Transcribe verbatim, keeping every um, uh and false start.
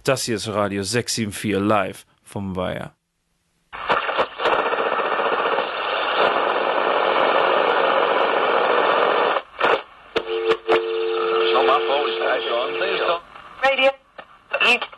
Das hier ist Radio sechs sieben vier live vom Weiher. Schau mal vor, ich weiß schon. Radio.